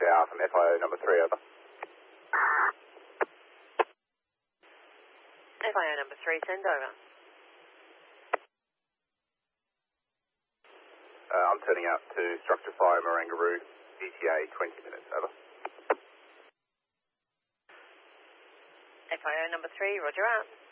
out from FIO number 3, over. FIO number 3, send over. I'm turning out to Structure 5, Marangaroo, ETA 20 minutes, over. FIO number 3, roger out.